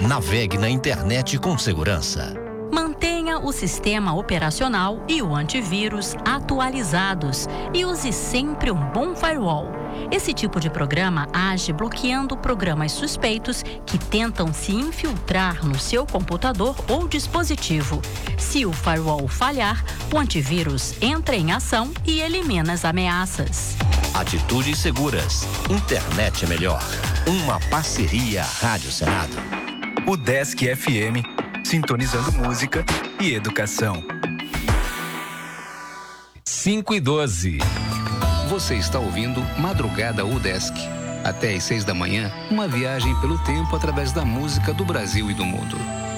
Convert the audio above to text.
Navegue na internet com segurança. Mantenha o sistema operacional e o antivírus atualizados e use sempre um bom firewall. Esse tipo de programa age bloqueando programas suspeitos que tentam se infiltrar no seu computador ou dispositivo. Se o firewall falhar, o antivírus entra em ação e elimina as ameaças. Atitudes seguras. Internet é melhor. Uma parceria Rádio Senado. UDESC FM, sintonizando música e educação. 5:12. Você está ouvindo Madrugada UDESC. Até às 6 da manhã, uma viagem pelo tempo através da música do Brasil e do mundo.